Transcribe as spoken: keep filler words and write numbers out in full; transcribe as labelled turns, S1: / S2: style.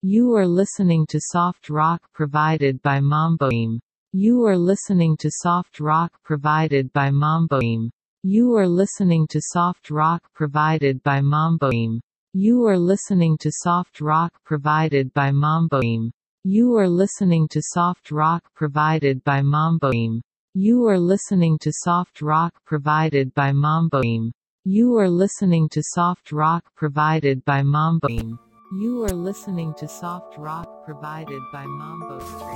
S1: You are listening to soft rock provided by Mamboim. You are listening to soft rock provided by Mamboim. You are listening to soft rock provided by Mamboim. You are listening to soft rock provided by Mamboim. You are listening to soft rock provided by Mamboim. You are listening to soft rock provided by Mamboim. You are listening to soft rock provided by Mamboim. You are listening to soft rock provided by Mambo Street.